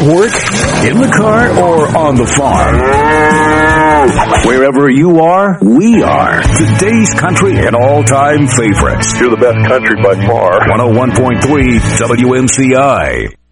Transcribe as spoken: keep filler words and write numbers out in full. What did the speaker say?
work, in the car, or on the farm. Wherever you are, we are. Today's country and all-time favorites. You're the best country by far. one oh one point three W M C I.